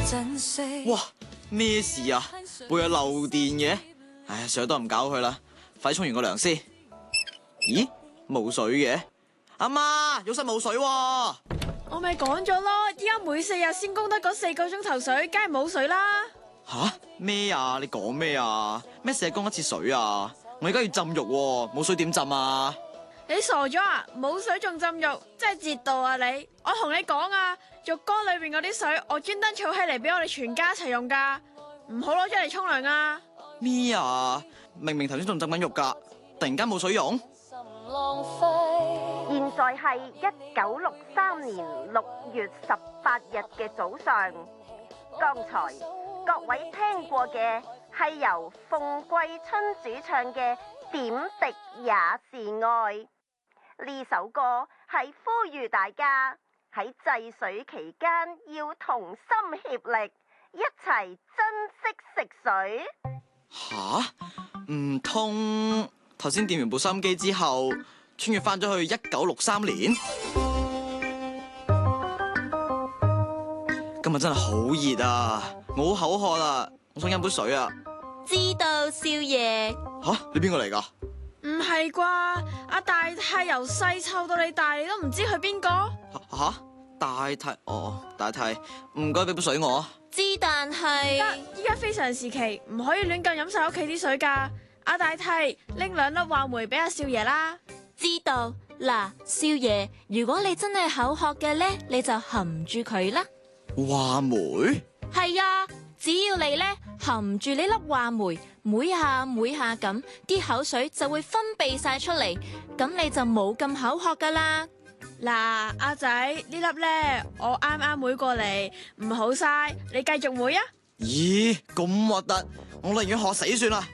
哇，咩事啊？會有漏電嘅？唉，上都唔搞佢啦，快沖完個涼先。咦，冇水嘅？阿媽，浴室冇水喎。 我咪講咗咯，依家每4日先供得嗰4個鐘頭水，梗係冇水啦。 吓？咩啊？你講咩啊？咩4日供1次水啊？我而家要浸浴喎，冇水點浸啊？ 你傻咗啊？冇水仲浸浴，真係折墮啊你！我同你講啊，浴缸裏邊嗰啲水，我專登儲起嚟俾我哋全家一齊用噶，唔好攞出嚟沖涼啊！ 咩啊？明明頭先仲浸緊浴噶，突然間冇水用。 現在係1963年6月18日嘅早上。剛才各位聽過嘅係由鳳貴春主唱嘅《點滴也是愛》。呢首歌係呼籲大家喺制水期間要同心協力，一齊珍惜食水。 吓？唔通頭先電完部收音機之後，穿越翻咗去1963年？今日真係好熱啊！我好口渴啦，我想飲杯水啊！ 知道，少爺。 吓？你邊個嚟噶？ 唔係啩？阿大太由細湊到你大，你都唔知佢邊個？ 吓？大太？哦，大太，唔該俾杯水我。 知，但係依家非常時期，唔可以亂咁飲晒屋企啲水噶。阿大太，拎2粒話梅俾阿少爺啦。 知道。嗱，少爺，如果你真係口渴嘅呢，你就含住佢啦。 話梅？ 係啊，只要你呢含住呢粒話梅，每下咁，啲口水就會分泌晒出嚟，咁你就冇咁口渴噶啦。 嗱，阿仔，呢粒呢，我啱啱妹過嚟，唔好嘥，你繼續妹啊。 咦，咁核突，我寧願渴死算啦。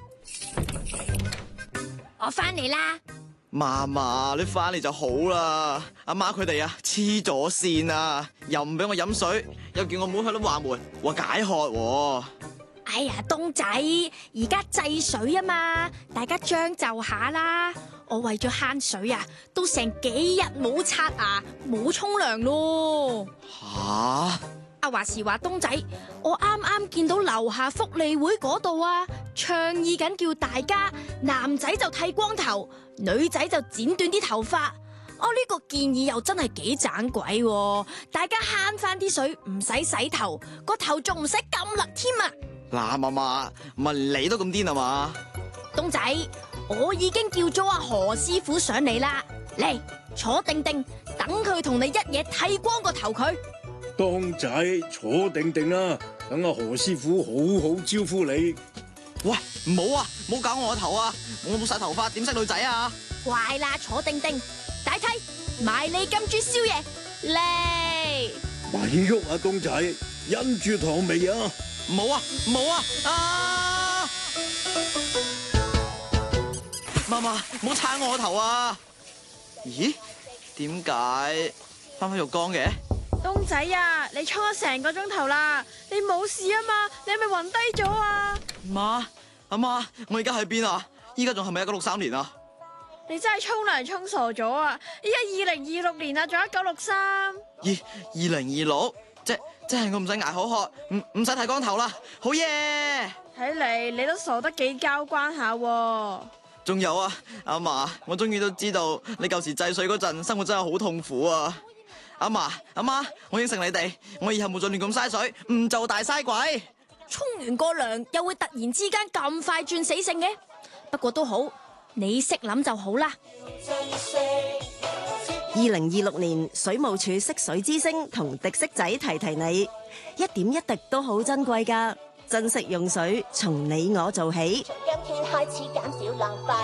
我翻嚟啦。 嫲嫲，你翻嚟就好啦。阿媽佢哋啊，黐咗線啊，又唔俾我飲水，又叫我妹去攞話梅，話解渴喎。 哎呀，東仔，而家制水啊嘛，大家將就下啦。我為咗慳水啊，都成幾日冇刷牙，冇沖涼咯。 吓？ 話時話東仔，我啱啱見到樓下福利會嗰度啊，倡議緊叫大家男仔就剃光頭，女仔就剪短啲頭髮。呢個建議又真係幾盞鬼喎，大家慳翻啲水，唔使洗頭，個頭仲唔使咁甩添啊！ 嗱，嫲嫲，唔係你都咁癲啊嘛？ 東仔，我已經叫咗阿何師傅上嚟啦，嚟坐定定，等佢同你一嘢剃光個頭佢。 當仔坐定定啦，等阿何師傅好好招呼你。 喂，唔好啊，唔好搞我個頭啊！我冇晒頭髮，點識女仔啊？ 乖啦，坐定定，大梯埋你金豬少爺嚟。 咪喐啊，東仔，忍住糖味啊！ 唔好啊，唔好啊！啊！嫲嫲，唔好撐我個頭啊！咦？點解翻返浴缸嘅？ 東仔啊，你沖咗成個鐘頭啦，你冇事啊嘛？你係咪暈低咗啊？ 媽，阿媽，我而家喺邊啊？依家仲係咪1963年啊？ 你真係沖涼沖傻咗啊！依家2026年啊，仲有1963。 2026，即係我唔使捱口渴，唔使剃光頭啦，好嘢！ 睇嚟你都傻得幾交關下喎。 仲有啊，阿嫲，我終於都知道你舊時制水嗰陣生活真係好痛苦啊！阿嫲，阿媽，我應承你哋，我以後冇再亂咁嘥水，唔做大嘥鬼。 沖完個涼又會突然之間咁快轉死性嘅，不過都好，你識諗就好啦。 2026年水務署惜水之聲同滴色仔提提你，一點一滴都好珍貴㗎，珍惜用水，從你我做起。